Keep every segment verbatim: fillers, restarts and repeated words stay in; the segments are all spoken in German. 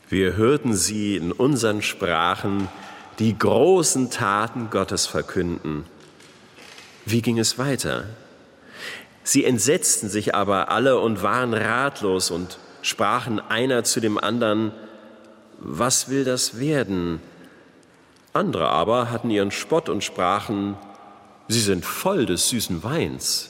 Wir hörten sie in unseren Sprachen die großen Taten Gottes verkünden. Wie ging es weiter? Sie entsetzten sich aber alle und waren ratlos und sprachen einer zu dem anderen: Was will das werden? Andere aber hatten ihren Spott und sprachen: Sie sind voll des süßen Weins.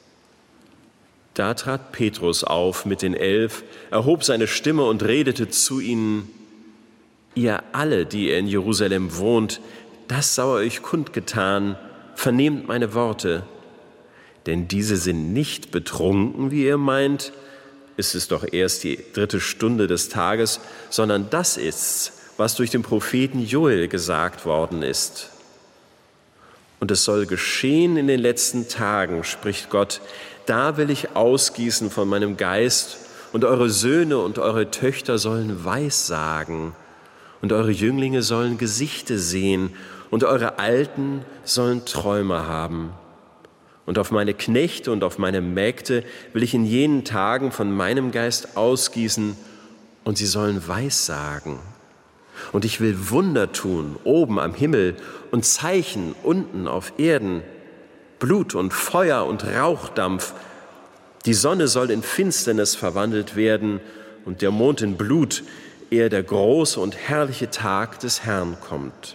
Da trat Petrus auf mit den Elf, erhob seine Stimme und redete zu ihnen: Ihr alle, die ihr in Jerusalem wohnt, das sei euch kundgetan, vernehmt meine Worte. Denn diese sind nicht betrunken, wie ihr meint, es ist doch erst die dritte Stunde des Tages, sondern das ist's, was durch den Propheten Joel gesagt worden ist. Und es soll geschehen in den letzten Tagen, spricht Gott, da will ich ausgießen von meinem Geist, und eure Söhne und eure Töchter sollen Weissagen, und eure Jünglinge sollen Gesichte sehen, und eure Alten sollen Träume haben. Und auf meine Knechte und auf meine Mägde will ich in jenen Tagen von meinem Geist ausgießen, und sie sollen Weissagen. Und ich will Wunder tun, oben am Himmel, und Zeichen unten auf Erden, Blut und Feuer und Rauchdampf. Die Sonne soll in Finsternis verwandelt werden und der Mond in Blut, ehe der große und herrliche Tag des Herrn kommt.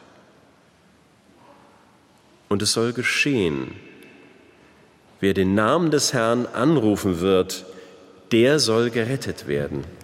Und es soll geschehen: Wer den Namen des Herrn anrufen wird, der soll gerettet werden.